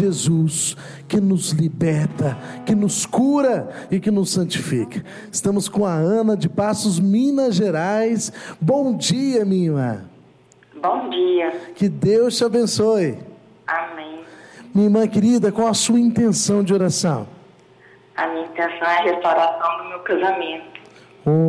Jesus, que nos liberta, que nos cura e que nos santifica. Estamos com a Ana de Passos, Minas Gerais. Bom dia, minha irmã. Bom dia. Que Deus te abençoe. Amém. Minha irmã querida, qual a sua intenção de oração? A minha intenção é a restauração do meu casamento.